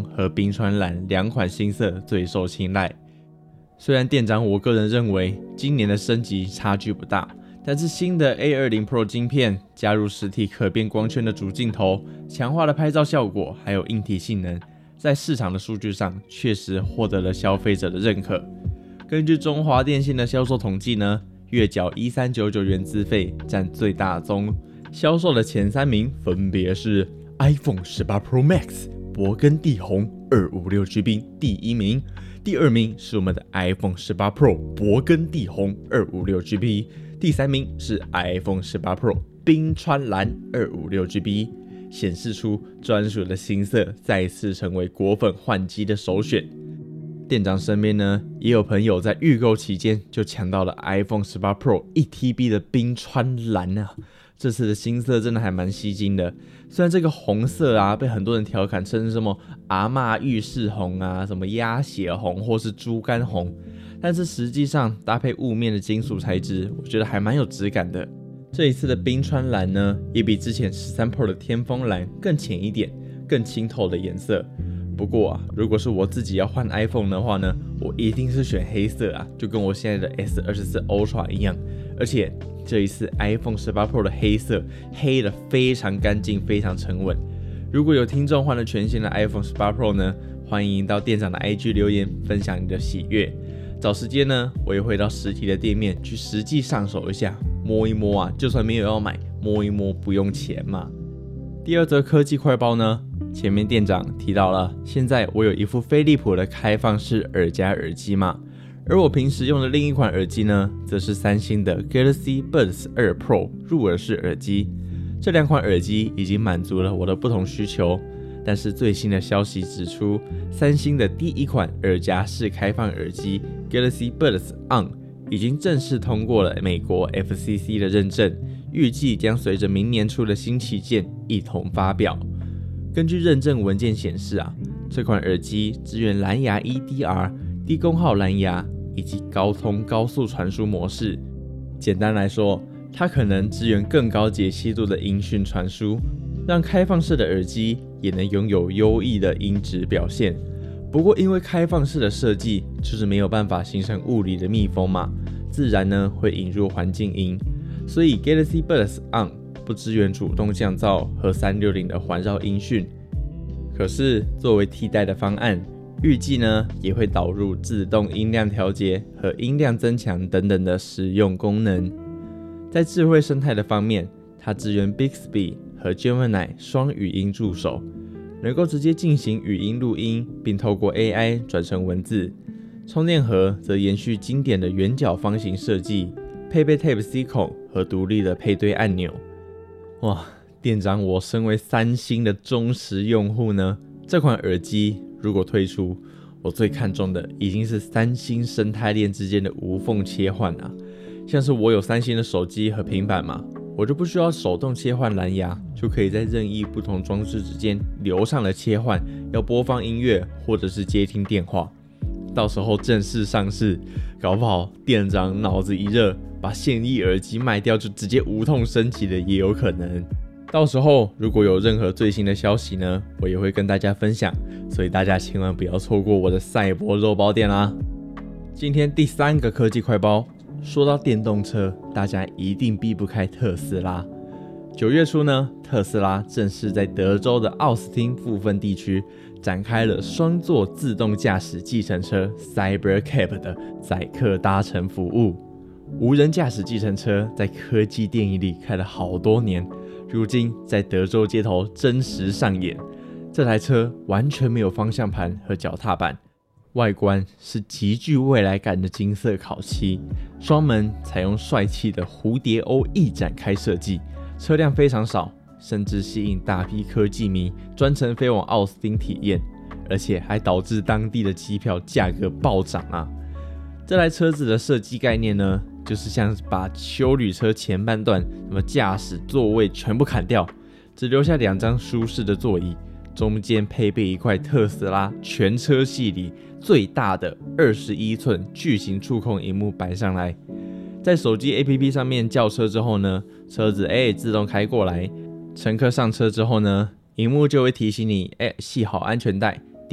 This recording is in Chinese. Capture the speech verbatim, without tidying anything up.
红和冰川蓝两款新色最受青睐。虽然店长我个人认为今年的升级差距不大，但是新的 A 二十 Pro 晶片加入实体可变光圈的主镜头，强化了拍照效果，还有硬体性能，在市场的数据上确实获得了消费者的认可。根据中华电信的销售统计呢，月缴一千三百九十九元资费占最大宗，销售的前三名分别是 iPhone 十八 Pro Max 勃艮第红 二百五十六 G B 第一名，第二名是我们的 iPhone 十八 Pro 勃艮第红 二百五十六 G B， 第三名是 iPhone 十八 Pro 冰川蓝 二百五十六 G B， 显示出专属的新色再次成为果粉换机的首选。店长身边呢，也有朋友在预购期间就抢到了 iPhone 十八 Pro 一 T B 的冰川蓝啊，这次的新色真的还蛮吸睛的。虽然这个红色啊被很多人调侃称什么阿嬷浴室红啊，什么鸭血红或是猪肝红，但是实际上搭配雾面的金属材质，我觉得还蛮有质感的。这一次的冰川蓝呢，也比之前十三 Pro 的天峰蓝更浅一点，更清透的颜色。不过啊，如果是我自己要换 iPhone 的话呢，我一定是选黑色啊，就跟我现在的 S 二十四 Ultra 一样。而且这一次 iPhone 十八 Pro 的黑色黑的非常干净，非常沉稳。如果有听众换了全新的 iPhone 十八 Pro 呢，欢迎到店长的 I G 留言分享你的喜悦。找时间呢，我也会到实体的店面去实际上手一下，摸一摸啊，就算没有要买，摸一摸不用钱嘛。第二则科技快报呢，前面店长提到了，现在我有一副飞利浦的开放式耳夹耳机嘛，而我平时用的另一款耳机呢，则是三星的 Galaxy Buds 二 Pro 入耳式耳机。这两款耳机已经满足了我的不同需求，但是最新的消息指出，三星的第一款耳夹式开放耳机 Galaxy Buds On 已经正式通过了美国 F C C 的认证，预计将随着明年初的新旗舰一同发表。根据认证文件显示啊，这款耳机支援蓝牙 E D R、低功耗蓝牙以及高通高速传输模式。简单来说，它可能支援更高解析度的音讯传输，让开放式的耳机也能拥有优异的音质表现。不过因为开放式的设计就是没有办法形成物理的密封嘛，自然呢会引入环境音，所以 Galaxy Buds On 不支援主动降噪和三六零的环绕音讯。可是作为替代的方案，预计呢也会导入自动音量调节和音量增强等等的实用功能。在智慧生态的方面，它支援 Bixby 和 Gemini 双语音助手，能够直接进行语音录音，并透过 A I 转成文字。充电盒则延续经典的圆角方形设计，配备 Type C 孔和独立的配对按钮。哇，店长我身为三星的忠实用户呢，这款耳机如果推出，我最看重的已经是三星生态链之间的无缝切换啊。像是我有三星的手机和平板嘛，我就不需要手动切换蓝牙，就可以在任意不同装置之间流畅的切换要播放音乐或者是接听电话。到时候正式上市，搞不好店长脑子一热，把现役耳机卖掉就直接无痛升级的也有可能。到时候如果有任何最新的消息呢，我也会跟大家分享，所以大家千万不要错过我的赛博肉包店啦。今天第三个科技快报，说到电动车，大家一定避不开特斯拉。九月初呢，特斯拉正式在德州的奥斯汀部分地区展开了双座自动驾驶计程车 Cybercab 的载客搭乘服务。无人驾驶计程车在科技电影里开了好多年，如今在德州街头真实上演。这台车完全没有方向盘和脚踏板，外观是极具未来感的金色烤漆，双门采用帅气的蝴蝶鸥翼展开设计，车辆非常少，甚至吸引大批科技迷专程飞往奥斯汀体验，而且还导致当地的机票价格暴涨啊！这台车子的设计概念呢，就是像把休旅车前半段什么驾驶座位全部砍掉，只留下两张舒适的座椅，中间配备一块特斯拉全车系里最大的二十一寸巨型触控萤幕摆上来。在手机 A P P 上面叫车之后呢，车子哎自动开过来，乘客上车之后呢，萤幕就会提醒你哎系好安全带，